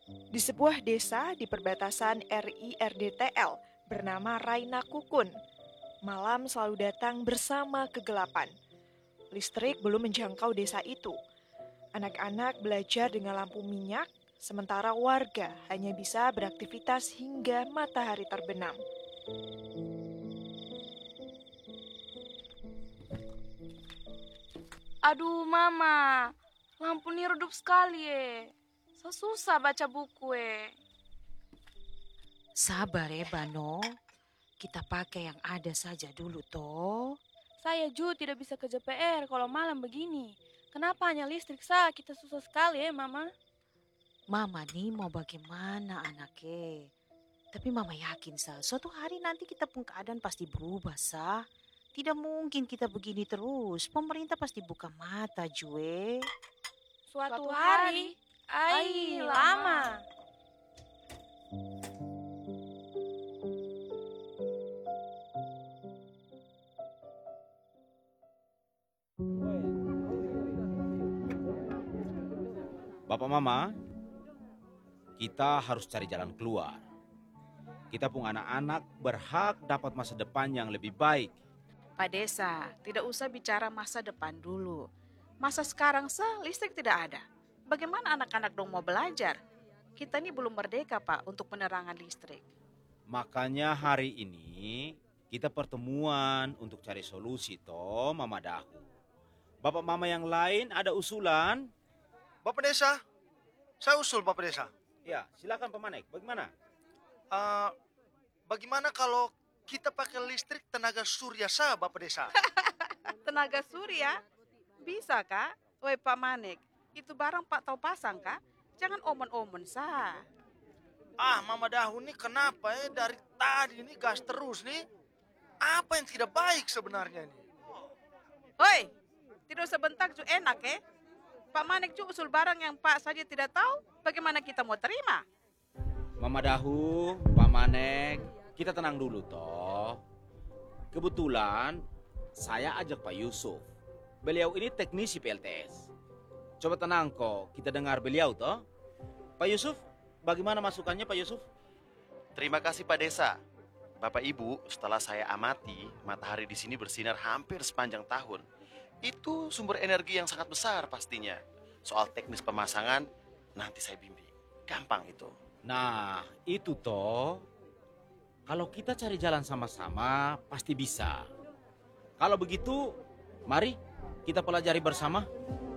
Di sebuah desa di perbatasan RI RDTL bernama Raina Kukun, malam selalu datang bersama kegelapan. Listrik belum menjangkau desa itu. Anak-anak belajar dengan lampu minyak, sementara warga hanya bisa beraktivitas hingga matahari terbenam. Aduh, Mama. Lampu ini redup sekali, eh. Susah baca buku, eh. Sabar ya, Bano. Kita pakai yang ada saja dulu, toh. Saya juga tidak bisa kerja PR kalau malam begini. Kenapa hanya listrik sah? Kita susah sekali, eh, Mama. Mama nih mau bagaimana anaknya. Tapi Mama yakin, suatu hari nanti kita pun keadaan pasti berubah, Tidak mungkin kita begini terus. Pemerintah pasti buka mata, Jue. Suatu hari, lama. Bapak Mama, kita harus cari jalan keluar. Kita pun anak-anak berhak dapat masa depan yang lebih baik. Pak Desa, tidak usah bicara masa depan dulu. Masa sekarang listrik tidak ada. Bagaimana anak-anak dong mau belajar? Kita ini belum merdeka, Pak, untuk penerangan listrik. Makanya hari ini kita pertemuan untuk cari solusi toh Mama Dahu. Bapak Mama yang lain ada usulan? Bapak Desa, saya usul Bapak Desa. Ya, silakan Pak Manek. Bagaimana? Eh, Bagaimana kalau kita pakai listrik tenaga surya sah, Bapak Desa? Tenaga surya? Bisa, Kak? Woi, Pak Manek, itu barang Pak tahu pasang, Kak? Jangan omon-omon, Mama Dahu ini kenapa ya dari tadi ini gas terus nih? Apa yang tidak baik sebenarnya ini? Woi, tidak usah bentak juga enak, eh? Pak Manek juga usul barang yang Pak saja tidak tahu, bagaimana kita mau terima? Mama Dahu, Pak Manek, kita tenang dulu toh. Kebetulan saya ajak Pak Yusuf. Beliau ini teknisi PLTS. Coba tenang kok, kita dengar beliau toh. Pak Yusuf, bagaimana masukannya Pak Yusuf? Terima kasih Pak Desa. Bapak Ibu, setelah saya amati, matahari di sini bersinar hampir sepanjang tahun. Itu sumber energi yang sangat besar pastinya. Soal teknis pemasangan, nanti saya bimbing. Gampang itu. Nah, itu toh. Kalau kita cari jalan sama-sama, pasti bisa. Kalau begitu, mari kita pelajari bersama.